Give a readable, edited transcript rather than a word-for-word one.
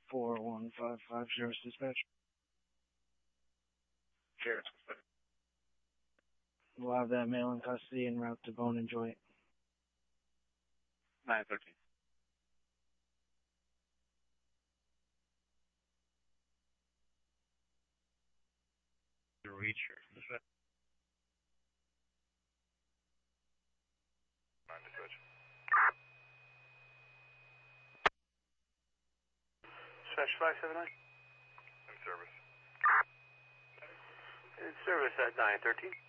4155 Sheriff's Dispatch. Sheriff's Dispatch. We'll have that male in custody en route to Bone and Joint. 913. Reach Sheriff's Dispatch. 9 Dispatch. Dispatch 579. In service. In service at 913.